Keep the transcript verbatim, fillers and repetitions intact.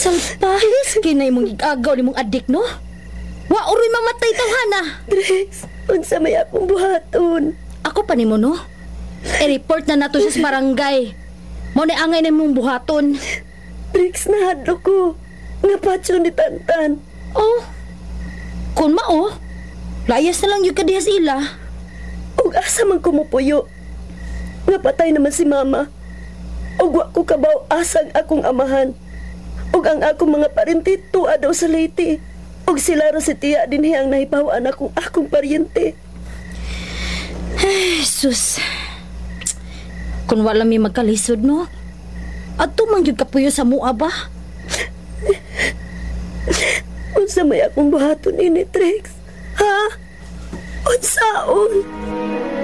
Salpahis, kinay mong igagaw ni mong adik, no? Wa uroy mamatay tawhana. Drex, unsa may akong buhaton? Ako pa ni mo, no? I-report na nato siya sa barangay. Mo ni angay na mong buhaton. Drex, nahadlo ko. Nga patso ni Tantan. Oh, kun mao, layas na lang yung kadihas ila. Og asa man kumupuyo. Nga patay naman si Mama. Og wa ko kabaw asag akong amahan. Og ang akong mga parente tuwa daw sa Leyte. Og sila ra si tiya din hiyang nahibawan akong akong paryente. Ay, sus. Kung wala may magkalisod, no? At tumang yung kapuyo sa mua ba? Unsa may akong buhaton ini, Trex? Ha? Unsaon?